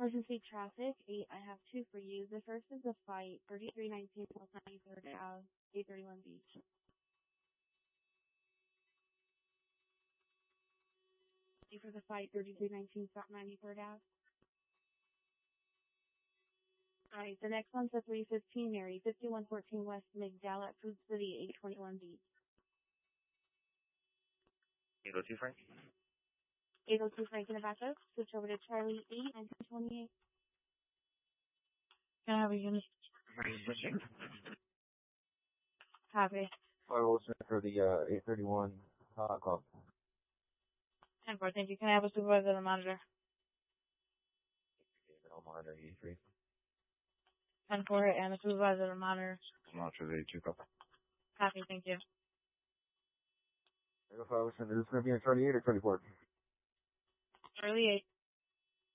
Emergency traffic, 8, I have 2 for you. The first is a fight, 3319 South 93rd Ave, 831 Beach. For the fight, 3319 South 93rd Ave. Alright, the next one's a 315 Mary, 5114 West McDowell at Food City, 821 Beach. 802 Frank? 802 Frank in the backup. Switch over to Charlie 8, 1928. Can I have a unit? Copy. I will listen for the 831 call. 10-4, thank you. Can I have a supervisor and a monitor? I'll monitor 83. 10-4 and a supervisor and a monitor. Monitor 82 call. Copy, thank you. If I listen, is this going to be on 28 or 24? Charlie 8.